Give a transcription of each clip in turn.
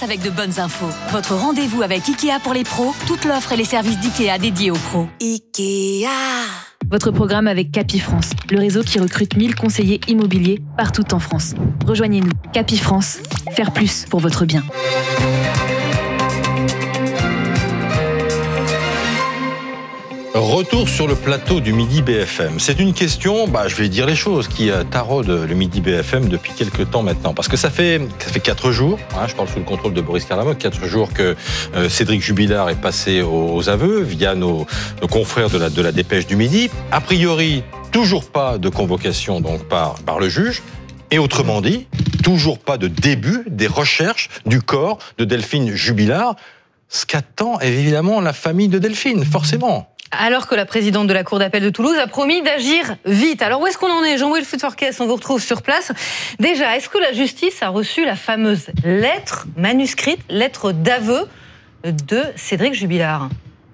avec de bonnes infos. Votre rendez-vous avec Ikea pour les pros, toute l'offre et les services d'Ikea dédiés aux pros. Ikea. Votre programme avec Capifrance, le réseau qui recrute 1000 conseillers immobiliers partout en France. Rejoignez-nous, Capifrance, faire plus pour votre bien. Retour sur le plateau du Midi BFM. C'est une question, je vais dire les choses, qui taraude le Midi BFM depuis quelques temps maintenant. Parce que ça fait 4 jours, je parle sous le contrôle de Boris Karlamov, 4 jours que Cédric Jubilard est passé aux aveux via nos confrères de la dépêche du Midi. A priori, toujours pas de convocation donc par le juge. Et autrement dit, toujours pas de début des recherches du corps de Delphine Jubilard. Ce qu'attend évidemment la famille de Delphine, forcément. Alors que la présidente de la Cour d'appel de Toulouse a promis d'agir vite. Alors où est-ce qu'on en est ? Jean-Wilfried Forquès, on vous retrouve sur place. Déjà, est-ce que la justice a reçu la fameuse lettre manuscrite, lettre d'aveu de Cédric Jubilard ?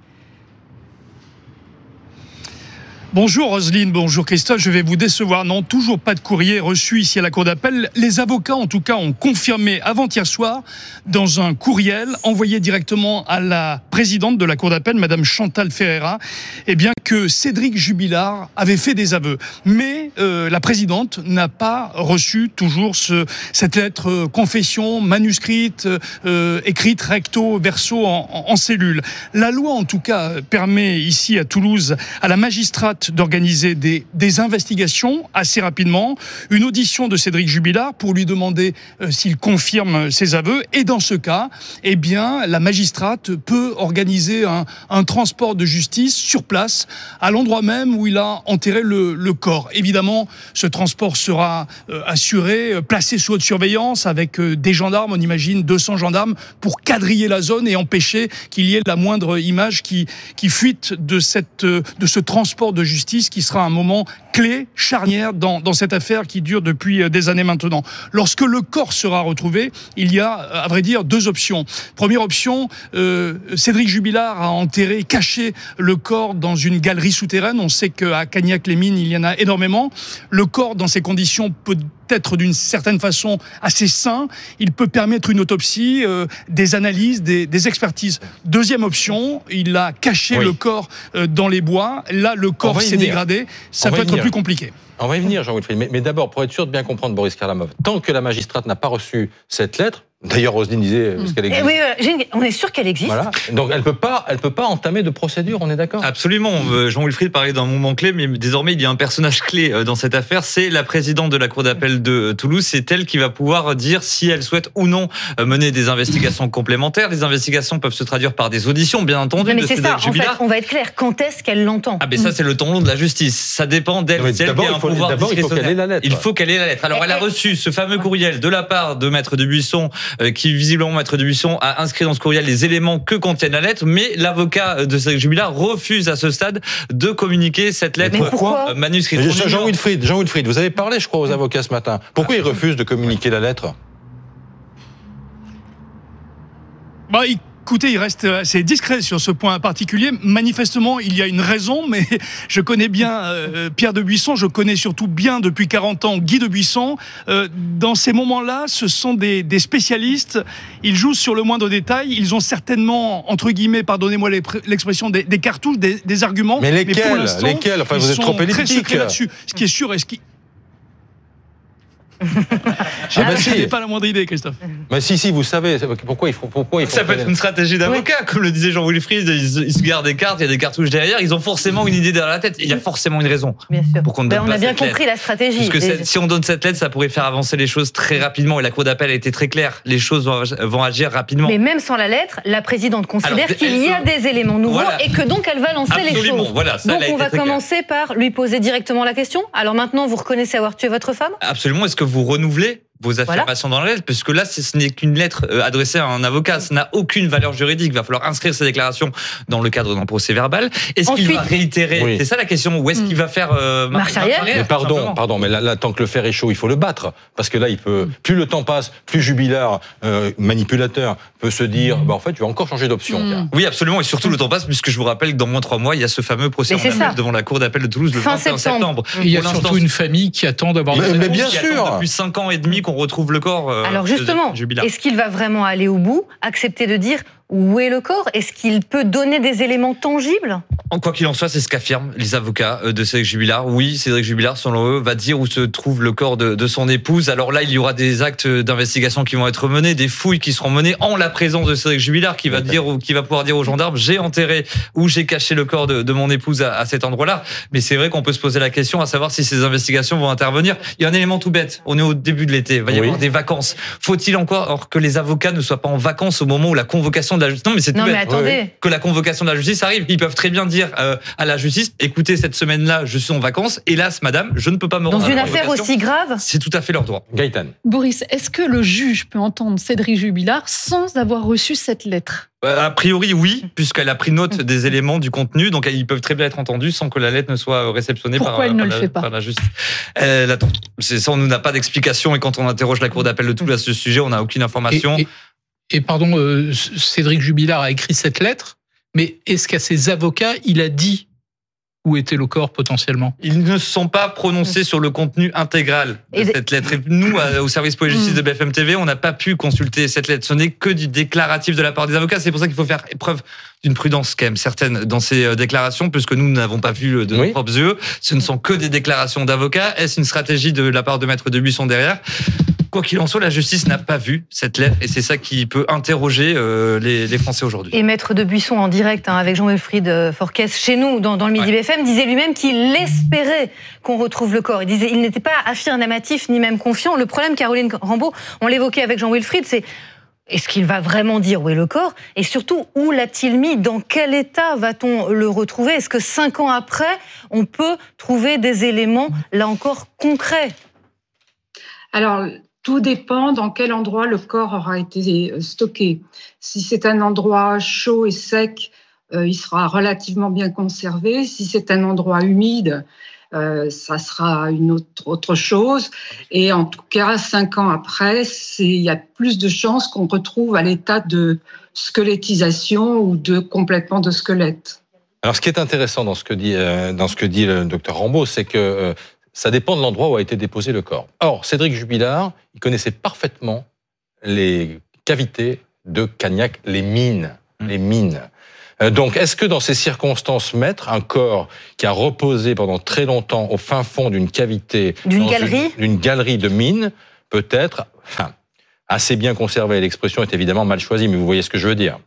Bonjour Roselyne, bonjour Christophe, je vais vous décevoir. Non, toujours pas de courrier reçu ici à la Cour d'appel. Les avocats, en tout cas, ont confirmé avant-hier soir, dans un courriel envoyé directement à la présidente de la Cour d'appel, Madame Chantal Ferreira, que Cédric Jubilard avait fait des aveux. Mais la présidente n'a pas reçu toujours cette lettre confession manuscrite, écrite recto verso en cellule. La loi, en tout cas, permet ici à Toulouse à la magistrate d'organiser des investigations assez rapidement, une audition de Cédric Jubilard pour lui demander s'il confirme ses aveux, et dans ce cas, la magistrate peut organiser un transport de justice sur place, à l'endroit même où il a enterré le corps. Évidemment, ce transport sera assuré, placé sous haute surveillance avec des gendarmes, on imagine 200 gendarmes, pour quadriller la zone et empêcher qu'il y ait la moindre image qui fuite de ce transport de justice qui sera un moment clé, charnière dans cette affaire qui dure depuis des années maintenant. Lorsque le corps sera retrouvé, il y a, à vrai dire, 2 options. Première option, Cédric Jubilard a enterré, caché le corps dans une galerie souterraine. On sait qu'à Cagnac-les-Mines, il y en a énormément. Le corps, dans ces conditions, peut être d'une certaine façon assez sain. Il peut permettre une autopsie, des analyses, des expertises. Deuxième option, il a caché le corps dans les bois. Là, le corps s'est dégradé. Ça peut être plus compliqué. On va y venir, Jean-Wilfried. Mais d'abord, pour être sûr de bien comprendre Boris Karlamov, tant que la magistrate n'a pas reçu cette lettre, d'ailleurs, Roselyne disait qu'elle existe. Oui, on est sûr qu'elle existe. Voilà. Donc, elle peut pas entamer de procédure, on est d'accord ? Absolument. Jean-Wilfried parlait d'un moment clé, mais désormais, il y a un personnage clé dans cette affaire. C'est la présidente de la Cour d'appel de Toulouse. C'est elle qui va pouvoir dire si elle souhaite ou non mener des investigations complémentaires. Les investigations peuvent se traduire par des auditions, bien entendu. Mais c'est ça, en fait, on va être clair. Quand est-ce qu'elle l'entend ? Ça, c'est le temps long de la justice. Ça dépend d'elle. il faut qu'elle ait la lettre. Il faut qu'elle ait la lettre. Alors, elle a reçu ce fameux courriel de la part de Maître Dubuisson, qui visiblement, Maître Dubuisson a inscrit dans ce courriel les éléments que contiennent la lettre, mais l'avocat de Cédric Jubilard refuse à ce stade de communiquer cette lettre manuscrite. Jean-Wilfried, vous avez parlé, je crois, aux avocats ce matin. Pourquoi ils refusent de communiquer la lettre ? Écoutez, il reste assez discret sur ce point particulier. Manifestement, il y a une raison, mais je connais bien Pierre de Buisson, je connais surtout bien depuis 40 ans Guy de Buisson. Dans ces moments-là, ce sont des spécialistes, ils jouent sur le moindre détail, ils ont certainement, entre guillemets, pardonnez-moi l'expression, des cartouches, des arguments. Mais lesquels ? Pour l'instant, Enfin, vous êtes trop elliptique. Très secrets là-dessus. Ce qui est sûr et ce qui... Je n'ai pas la moindre idée, Christophe. Mais si, vous savez pourquoi ils font. Ça peut être une stratégie d'avocat, comme le disait Jean-Wilfried. Ils se gardent des cartes, il y a des cartouches derrière. Ils ont forcément une idée derrière la tête. Il y a forcément une raison. Bien sûr. Pour qu'on ne donne on pas a bien cette compris lettre. la stratégie. Parce que si on donne cette lettre, ça pourrait faire avancer les choses très rapidement. Et la Cour d'appel a été très claire. Les choses vont agir rapidement. Mais même sans la lettre, la présidente considère qu'il y a des éléments nouveaux et que donc elle va lancer les choses. Donc on va commencer par lui poser directement la question. Alors maintenant, vous reconnaissez avoir tué votre femme ? Absolument. Est-ce que vous renouvelez vos affirmations dans la lettre, puisque là, ce n'est qu'une lettre adressée à un avocat, ça n'a aucune valeur juridique. Il va falloir inscrire ces déclarations dans le cadre d'un procès verbal. Est-ce qu'il va réitérer ? C'est ça la question. Ou est-ce qu'il va faire marche arrière ? Mais pardon, mais là, tant que le fer est chaud, il faut le battre, parce que là, il peut. Plus le temps passe, plus Jubilard, manipulateur, peut se dire, en fait, tu vas encore changer d'option. Oui, absolument, et surtout le temps passe, puisque je vous rappelle que dans moins de 3 mois, il y a ce fameux procès en appel devant la Cour d'appel de Toulouse le 21 septembre. Il y a surtout une famille qui attend d'avoir. Mais bien sûr, depuis 5 ans et demi qu'on retrouve le corps. Alors justement, est-ce qu'il va vraiment aller au bout, accepter de dire où est le corps ? Est-ce qu'il peut donner des éléments tangibles ? Quoi qu'il en soit, c'est ce qu'affirment les avocats de Cédric Jubilard. Oui, Cédric Jubilard, selon eux, va dire où se trouve le corps de son épouse. Alors là, il y aura des actes d'investigation qui vont être menés, des fouilles qui seront menées en la présence de Cédric Jubilard, qui va pouvoir dire aux gendarmes, j'ai enterré ou j'ai caché le corps de mon épouse à cet endroit-là. Mais c'est vrai qu'on peut se poser la question à savoir si ces investigations vont intervenir. Il y a un élément tout bête. On est au début de l'été. Il va y avoir des vacances. Faut-il encore que les avocats ne soient pas en vacances au moment où la convocation de la justice... Non, mais c'est tout bête. Attendez. Que la convocation de la justice arrive. Ils peuvent très bien dire à la justice, écoutez, cette semaine-là, je suis en vacances. Hélas, madame, je ne peux pas me rendre dans une affaire aussi grave. C'est tout à fait leur droit. Gaëtan. Boris, est-ce que le juge peut entendre Cédric Jubilard sans avoir reçu cette lettre ? A priori, oui, puisqu'elle a pris note des éléments du contenu, donc ils peuvent très bien être entendus sans que la lettre ne soit réceptionnée par la justice. Attends, ça, on n'a pas d'explication, et quand on interroge la Cour d'appel de Toulouse à ce sujet, on n'a aucune information. Et pardon, Cédric Jubilard a écrit cette lettre, mais est-ce qu'à ses avocats, il a dit où était le corps potentiellement ? Ils ne se sont pas prononcés sur le contenu intégral de cette lettre. Et nous, au service police justice de BFM TV, on n'a pas pu consulter cette lettre. Ce n'est que du déclaratif de la part des avocats. C'est pour ça qu'il faut faire preuve d'une prudence quand même certaine dans ces déclarations, puisque nous n'avons pas vu de nos propres yeux. Ce ne sont que des déclarations d'avocats. Est-ce une stratégie de la part de Maître Debuisson derrière ? Quoi qu'il en soit, la justice n'a pas vu cette lettre, et c'est ça qui peut interroger les Français aujourd'hui. Et Maître Debuisson, en direct avec Jean-Wilfried Forquès, chez nous, dans le Midi BFM, disait lui-même qu'il espérait qu'on retrouve le corps. Il disait il n'était pas affirmatif ni même confiant. Le problème, Caroline Rambaud, on l'évoquait avec Jean-Wilfried, c'est est-ce qu'il va vraiment dire où est le corps ? Et surtout, où l'a-t-il mis ? Dans quel état va-t-on le retrouver ? Est-ce que 5 ans après, on peut trouver des éléments, là encore, concrets ? Alors, tout dépend dans quel endroit le corps aura été stocké. Si c'est un endroit chaud et sec, il sera relativement bien conservé. Si c'est un endroit humide, ça sera une autre chose. Et en tout cas, 5 ans après, il y a plus de chances qu'on retrouve à l'état de squelettisation ou de complètement de squelette. Alors, ce qui est intéressant dans ce que dit le docteur Rambaud, c'est que ça dépend de l'endroit où a été déposé le corps. Or, Cédric Jubilard, il connaissait parfaitement les cavités de Cagnac, les mines. Donc, est-ce que dans ces circonstances, mettre un corps qui a reposé pendant très longtemps au fin fond d'une cavité, d'une galerie de mines, peut être assez bien conservé, l'expression est évidemment mal choisie, mais vous voyez ce que je veux dire.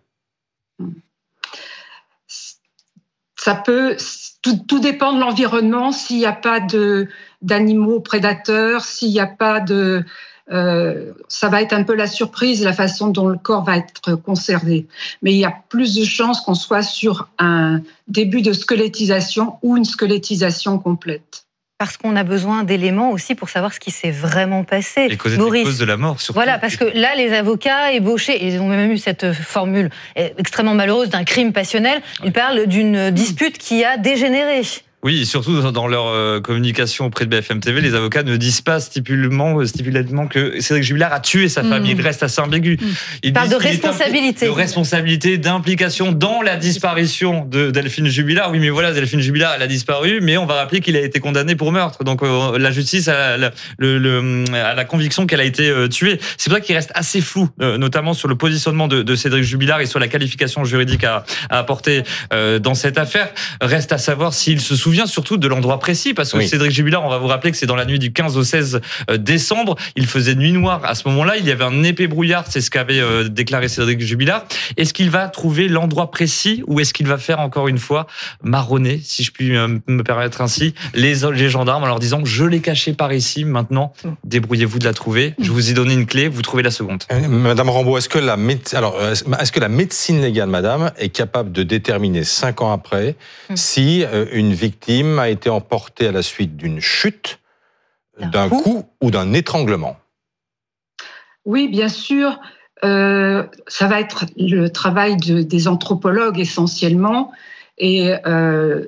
Ça peut... Tout dépend de l'environnement, s'il n'y a pas d'animaux prédateurs, s'il n'y a pas de... ça va être un peu la surprise, la façon dont le corps va être conservé. Mais il y a plus de chances qu'on soit sur un début de squelettisation ou une squelettisation complète. Parce qu'on a besoin d'éléments aussi pour savoir ce qui s'est vraiment passé. Les causes de la mort, surtout. Voilà, parce que là, les avocats ébauchés, ils ont même eu cette formule extrêmement malheureuse d'un crime passionnel. Ils parlent d'une dispute qui a dégénéré. Oui, surtout dans leur communication auprès de BFM TV, les avocats ne disent pas stipulément que Cédric Jubilard a tué sa femme. Il reste assez ambigu. Ils parlent de responsabilité. De responsabilité, d'implication dans la disparition de Delphine Jubilard. Oui, mais voilà, Delphine Jubilard, elle a disparu, mais on va rappeler qu'il a été condamné pour meurtre. Donc la justice a la conviction qu'elle a été tuée. C'est pour ça qu'il reste assez flou, notamment sur le positionnement de Cédric Jubilard et sur la qualification juridique à apporter dans cette affaire. Reste à savoir s'il se souvient surtout de l'endroit précis, parce que Cédric Jubilard, on va vous rappeler que c'est dans la nuit du 15 au 16 décembre, il faisait nuit noire à ce moment-là, il y avait un épais brouillard, c'est ce qu'avait déclaré Cédric Jubilard. Est-ce qu'il va trouver l'endroit précis, ou est-ce qu'il va faire encore une fois marronner, si je puis me permettre ainsi, les gendarmes en leur disant je l'ai caché par ici, maintenant débrouillez-vous de la trouver, je vous ai donné une clé, vous trouvez la seconde. Madame Rambaud, est-ce que la médecine légale, madame, est capable de déterminer 5 ans après si une victime a été emportée à la suite d'une chute, d'un coup ou d'un étranglement? Oui, bien sûr. Ça va être le travail des anthropologues essentiellement. Et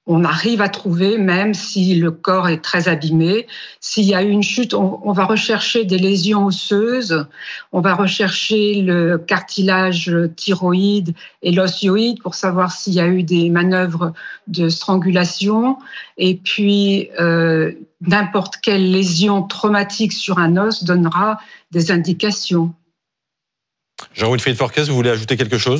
on arrive à trouver, même si le corps est très abîmé. S'il y a eu une chute, on va rechercher des lésions osseuses, on va rechercher le cartilage thyroïde et l'osioïde pour savoir s'il y a eu des manœuvres de strangulation. Et puis, n'importe quelle lésion traumatique sur un os donnera des indications. Jean-Wilfried Forquez, vous voulez ajouter quelque chose ?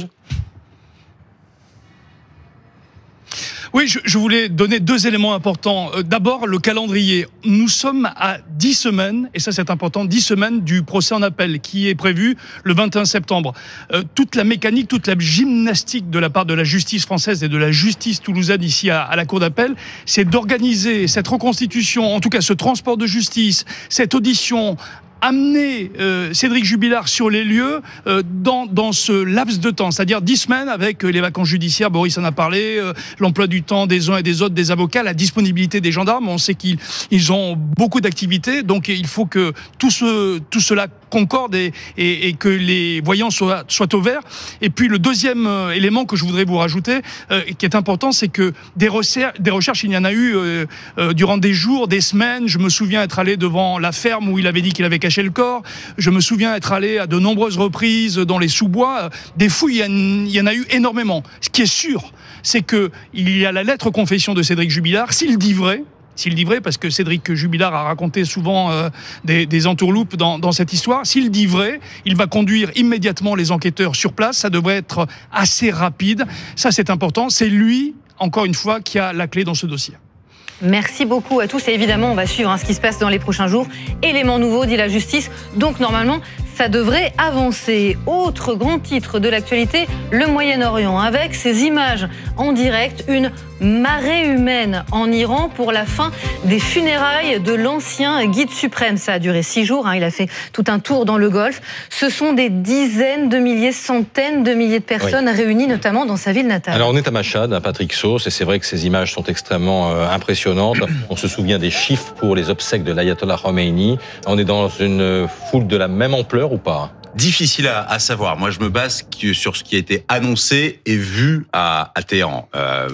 Oui, je voulais donner 2 éléments importants. D'abord, le calendrier. Nous sommes à 10 semaines, et ça c'est important, 10 semaines du procès en appel qui est prévu le 21 septembre. Toute la mécanique, toute la gymnastique de la part de la justice française et de la justice toulousaine ici à la cour d'appel, c'est d'organiser cette reconstitution, en tout cas ce transport de justice, cette audition, amener Cédric Jubilard sur les lieux dans ce laps de temps, c'est-à-dire 10 semaines avec les vacances judiciaires, Boris en a parlé, l'emploi du temps des uns et des autres, des avocats, la disponibilité des gendarmes, on sait qu'ils ont beaucoup d'activités, donc il faut que tout cela concorde et que les voyants soient au vert. Et puis le deuxième élément que je voudrais vous rajouter, qui est important, c'est que des recherches, il y en a eu durant des jours, des semaines. Je me souviens être allé devant la ferme où il avait dit qu'il avait caché le corps. Je me souviens être allé à de nombreuses reprises dans les sous-bois. Des fouilles, il y en a eu énormément. Ce qui est sûr, c'est qu'il y a la lettre confession de Cédric Jubilard. S'il dit vrai, parce que Cédric Jubilard a raconté souvent des entourloupes dans cette histoire, s'il dit vrai, il va conduire immédiatement les enquêteurs sur place. Ça devrait être assez rapide. Ça, c'est important. C'est lui, encore une fois, qui a la clé dans ce dossier. Merci beaucoup à tous et évidemment on va suivre ce qui se passe dans les prochains jours. Élément nouveau, dit la justice, donc normalement ça devrait avancer. Autre grand titre de l'actualité, le Moyen-Orient, avec ces images en direct, une marée humaine en Iran pour la fin des funérailles de l'ancien guide suprême. Ça a duré 6 jours, il a fait tout un tour dans le Golfe. Ce sont des dizaines de milliers, centaines de milliers de personnes réunies notamment dans sa ville natale. Alors on est à Machhad, à Patrick Sauce, et c'est vrai que ces images sont extrêmement impressionnantes. On se souvient des chiffres pour les obsèques de l'Ayatollah Khomeini. On est dans une foule de la même ampleur ou pas ? Difficile à savoir. Moi, je me base sur ce qui a été annoncé et vu à Téhéran.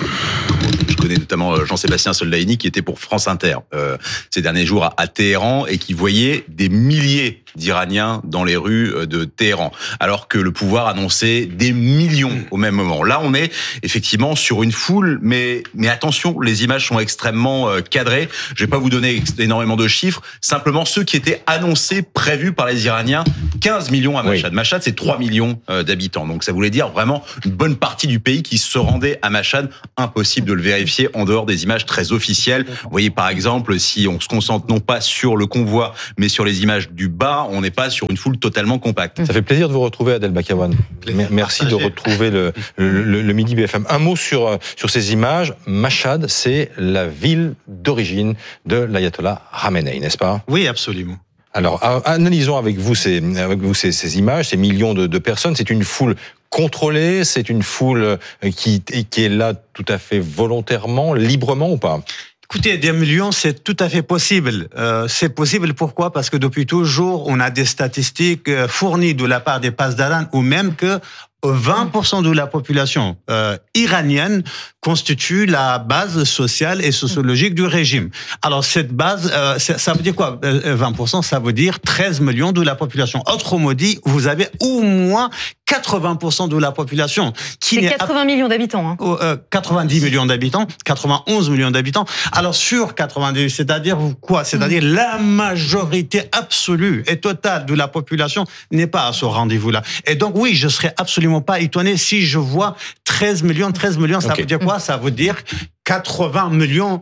Je connais notamment Jean-Sébastien Soldaini qui était pour France Inter ces derniers jours à Téhéran et qui voyait des milliers d'Iraniens dans les rues de Téhéran, alors que le pouvoir annonçait des millions au même moment. Là, on est effectivement sur une foule, mais attention, les images sont extrêmement cadrées. Je vais pas vous donner énormément de chiffres, simplement ceux qui étaient annoncés, prévus par les Iraniens, 15 millions à Machhad. Oui. Machhad, c'est 3 millions d'habitants. Donc ça voulait dire vraiment une bonne partie du pays qui se rendait à Machhad. Impossible de le vérifier en dehors des images très officielles. Vous voyez par exemple, si on se concentre non pas sur le convoi, mais sur les images du bas, on n'est pas sur une foule totalement compacte. Ça fait plaisir de vous retrouver, Adel Bakawan. Merci de retrouver le Midi BFM. Un mot sur ces images. Machhad, c'est la ville d'origine de l'Ayatollah Khamenei, n'est-ce pas ? Oui, absolument. Alors, analysons avec vous ces images, ces millions de personnes. C'est une foule contrôlée, c'est une foule qui est là tout à fait volontairement, librement ou pas ? Écoutez, des millions, c'est tout à fait possible. C'est possible, pourquoi ? Parce que depuis toujours, on a des statistiques fournies de la part des Pasdaran, ou même que 20% de la population iranienne constitue la base sociale et sociologique du régime. Alors cette base, ça veut dire quoi ? 20%, ça veut dire 13 millions de la population. Autrement dit, vous avez au moins 80% de la population qui c'est 80 millions d'habitants. 90 millions d'habitants, 91 millions d'habitants. Alors sur 90, c'est-à-dire quoi ? C'est-à-dire la majorité absolue et totale de la population n'est pas à ce rendez-vous-là. Et donc oui, je serais absolument pas étonné si je vois 13 millions, ça veut dire quoi ? Ça veut dire 80 millions,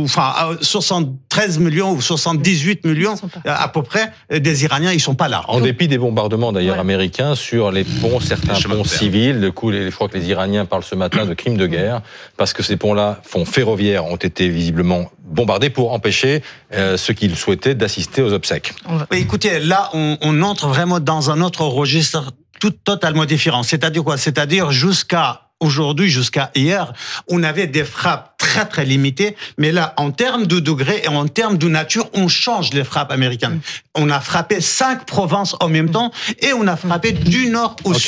73 millions ou 78 millions à peu près des Iraniens, ils sont pas là. En dépit des bombardements d'ailleurs américains sur les ponts, certains ponts civils. Du coup, je crois que les Iraniens parlent ce matin de crimes de guerre parce que ces ponts-là, ponts ferroviaires, ont été visiblement bombardés pour empêcher ceux qui le souhaitaient d'assister aux obsèques. Écoutez, là, on entre vraiment dans un autre registre totalement différent. C'est-à-dire quoi ? C'est-à-dire jusqu'à hier, on avait des frappes très très limitées, mais là, en termes de degrés et en termes de nature, on change les frappes américaines. On a frappé 5 provinces en même temps et on a frappé du nord au sud.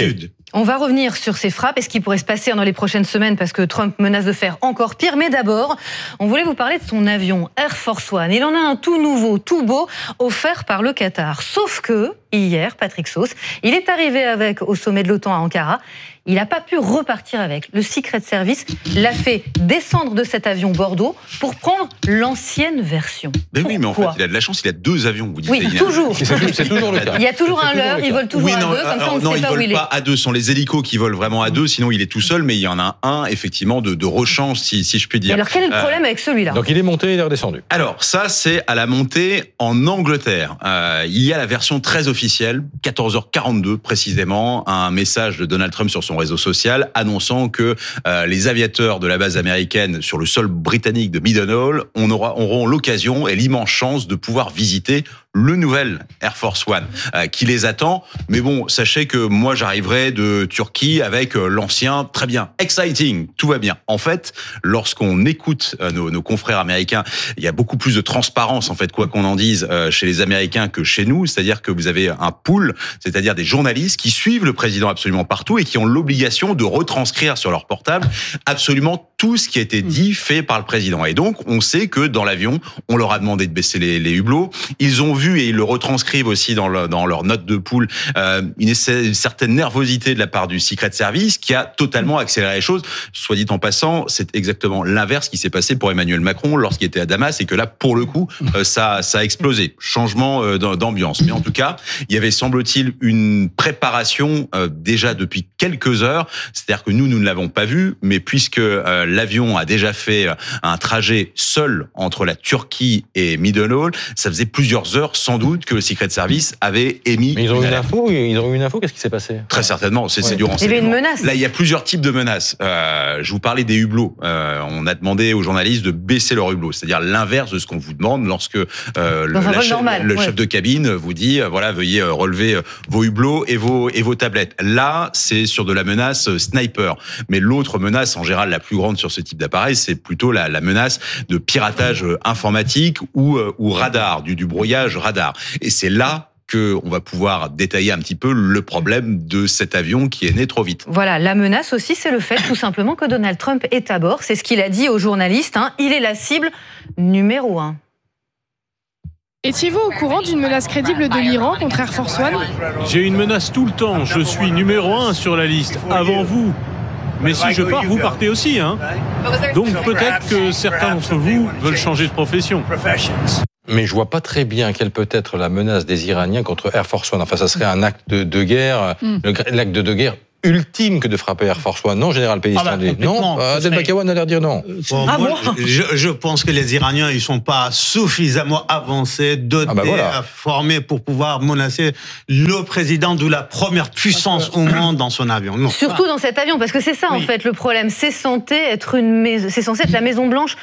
On va revenir sur ces frappes et ce qui pourrait se passer dans les prochaines semaines parce que Trump menace de faire encore pire. Mais d'abord, on voulait vous parler de son avion Air Force One. Il en a un tout nouveau, tout beau, offert par le Qatar. Sauf que, hier, Patrick Sauce, il est arrivé avec au sommet de l'OTAN à Ankara. Il n'a pas pu repartir avec. Le Secret Service l'a fait descendre de cet avion Bordeaux pour prendre l'ancienne version. Mais oui, mais en fait, il a de la chance, il a 2 avions, vous disiez. Oui, toujours. C'est toujours le cas. Il y a toujours un leurre, il vole toujours à deux, comme ça on ne sait pas où il est. Non, ils volent pas à 2, ce sont les hélicos qui volent vraiment à 2, sinon il est tout seul, mais il y en a un, effectivement, de rechange, si je puis dire. Mais alors quel est le problème avec celui-là ? Donc il est monté et il est redescendu. Alors, ça, c'est à la montée en Angleterre. Il y a la version très officielle, 14h42 précisément, un message de Donald Trump sur son réseau social annonçant que les aviateurs de la base américaine sur le sol britannique de Middlehall auront l'occasion et l'immense chance de pouvoir visiter le nouvel Air Force One qui les attend. Mais bon, sachez que moi, j'arriverai de Turquie avec l'ancien. Très bien, exciting, tout va bien. En fait, lorsqu'on écoute nos confrères américains, il y a beaucoup plus de transparence, en fait, quoi qu'on en dise, chez les Américains que chez nous. C'est-à-dire que vous avez un pool, c'est-à-dire des journalistes qui suivent le président absolument partout et qui ont l'obligation de retranscrire sur leur portable absolument tout ce qui a été dit, fait par le président. Et donc, on sait que dans l'avion, on leur a demandé de baisser les hublots. Ils ont vu, et ils le retranscrivent aussi dans leur note de pool, une certaine nervosité de la part du Secret Service qui a totalement accéléré les choses. Soit dit en passant, c'est exactement l'inverse qui s'est passé pour Emmanuel Macron lorsqu'il était à Damas et que là, pour le coup, ça a explosé. Changement d'ambiance. Mais en tout cas, il y avait, semble-t-il, une préparation déjà depuis quelques heures. C'est-à-dire que nous ne l'avons pas vu, mais puisque l'avion a déjà fait un trajet seul entre la Turquie et Middlehall, ça faisait plusieurs heures sans doute que le Secret Service avait émis. Mais ils ont eu une info, qu'est-ce qui s'est passé ? Très certainement, c'est du renseignement. Il y avait une menace. Là, il y a plusieurs types de menaces. Je vous parlais des hublots. On a demandé aux journalistes de baisser leurs hublots, c'est-à-dire l'inverse de ce qu'on vous demande lorsque le chef de cabine vous dit voilà, veuillez relever vos hublots et vos tablettes. Là, c'est sur de la menace sniper. Mais l'autre menace, en général la plus grande sur ce type d'appareil, c'est plutôt la menace de piratage informatique ou radar, du brouillage radar. Et c'est là qu'on va pouvoir détailler un petit peu le problème de cet avion qui est né trop vite. Voilà, la menace aussi, c'est le fait tout simplement que Donald Trump est à bord. C'est ce qu'il a dit aux journalistes. Il est la cible numéro 1. Étiez-vous au courant d'une menace crédible de l'Iran contre Air Force One ? J'ai une menace tout le temps. Je suis numéro 1 sur la liste, avant vous. Mais si je pars, vous partez aussi, hein. Donc peut-être que certains d'entre vous veulent changer de profession. Mais je vois pas très bien quelle peut être la menace des Iraniens contre Air Force One. Enfin, ça serait un acte de guerre, l'acte de guerre ultime que de frapper Air Force One. Non, général Pélistandé. Non, Adel Bakawan a l'air de dire non. Je pense que les Iraniens, ils sont pas suffisamment avancés, dotés, formés pour pouvoir menacer le président de la première puissance au monde dans son avion. Non. Surtout dans cet avion, parce que c'est ça en fait le problème. C'est censé être la Maison Blanche